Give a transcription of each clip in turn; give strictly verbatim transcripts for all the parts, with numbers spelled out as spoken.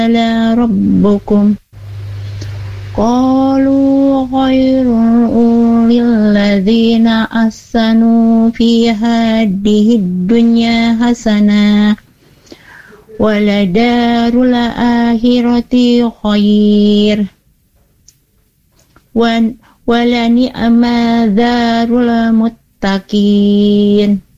anzala rabbukum qalu khairun lilladzina ahsanu fi hadhihi dunya hasanah waladarul akhirati khair wa wala ni'ma dzarul muttaqin.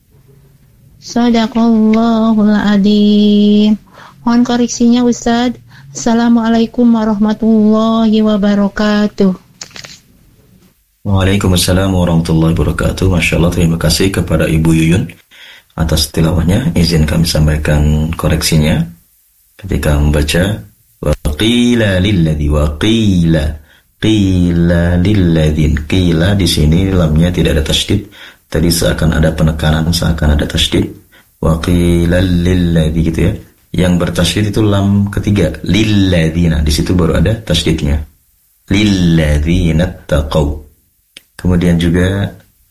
Shadaqallahul adzim. Mohon koreksinya Ustaz. Assalamualaikum warahmatullahi wabarakatuh. Waalaikumsalam warahmatullahi wabarakatuh. Masya Allah, terima kasih kepada Ibu Yuyun atas tilawahnya. Izin kami sampaikan koreksinya ketika membaca waqila lilladzi waqila qila lilladzin. Qila di sini lamnya tidak ada tasydid. Tadi seakan ada penekanan, seakan ada tasydid. Waqila lilladzi gitu ya. Yang bertasydid itu lam ketiga, lilladzina. Di situ baru ada tasydidnya. Lilladzina taqaw. Kemudian juga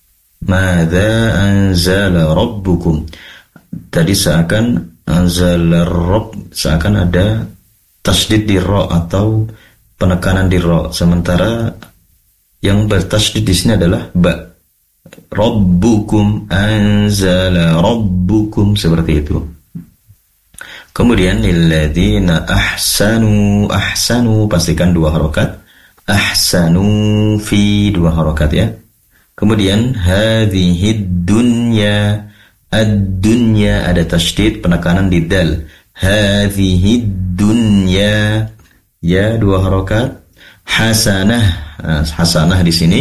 madza anzala rabbukum. Tadi seakan anzala rabb, seakan ada tasydid di ra atau penekanan di ra, sementara yang bertasydid di sini adalah ba. Rabbukum anzala rabbukum, seperti itu. Kemudian lilladzina ahsanu, ahsanu pastikan dua harokat, ahsanu fi dua harokat ya. Kemudian hadhihid dunya, ad-dunya ada tasydid penekanan di dal, hadhihid dunya ya dua harokat. Hasanah, nah, hasanah di sini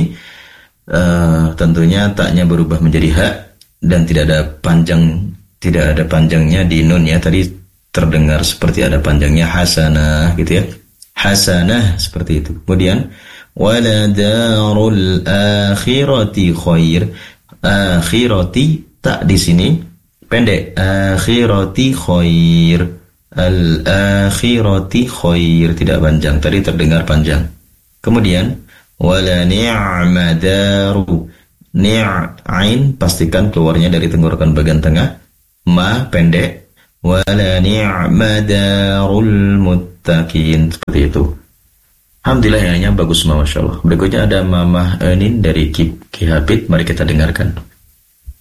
uh, tentunya taknya berubah menjadi ha dan tidak ada panjang, tidak ada panjangnya di nun ya. Tadi terdengar seperti ada panjangnya hasanah gitu ya. Hasanah seperti itu. Kemudian wala darul akhirati khair. Akhirati tak di sini pendek. Akhirati khair. Al akhirati khair tidak panjang. Tadi terdengar panjang. Kemudian wala ni'ma daru. Ni'ain pastikan keluarnya dari tenggorokan bagian tengah. Ma pendek. Wala ni'ma darul muttaqin, seperti itu. Alhamdulillah, yang bagus, masya Allah. Berikutnya ada Mamah Enin dari Ki Habib. Mari kita dengarkan.